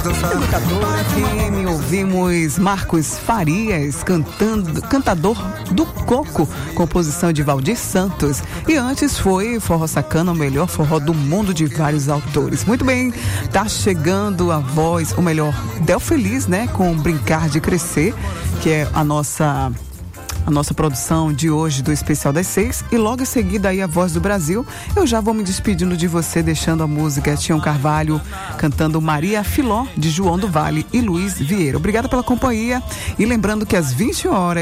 Educador FM, ouvimos Marcos Farias cantando Cantador do Coco, composição de Valdir Santos. E antes foi Forró Sacana, o melhor forró do mundo, de vários autores. Muito bem, tá chegando a voz, ou melhor, Del Feliz, né, com Brincar de Crescer, que é a nossa produção de hoje do Especial das 6, e logo em seguida aí a Voz do Brasil. Eu já vou me despedindo de você, deixando a música Tião Carvalho cantando Maria Filó, de João do Vale e Luiz Vieira. Obrigada pela companhia, e lembrando que às 20 horas